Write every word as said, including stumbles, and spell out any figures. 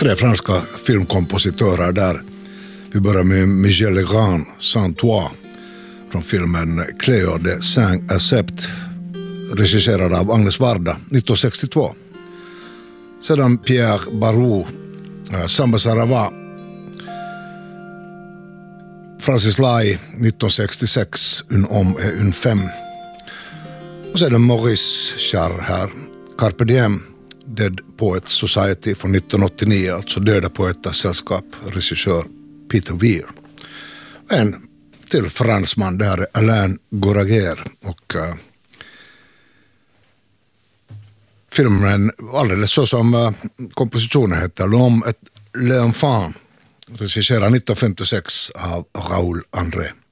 tre franska filmkompositörer där. Vi börjar med Michel Legrand, Sans Toi, från filmen Cléo de Saint-Accept, regisserad av Agnes Varda nittonhundrasextiotvå. Sedan Pierre Barou, Samba Sarava, Francis Lai nittonhundrasextiosex, Un homme et une femme. Och sedan Maurice Jarre här, Carpe Diem, Dead Poets Society från nittonhundraåttionio, alltså Döda Poeters sällskap, regissör Peter Weir. En till fransman, det här är Alain Goraguer, och uh, filmen alldeles så som uh, kompositionen heter, L'homme et l'enfant, regisserad nittonhundrafemtiosex av Raoul André.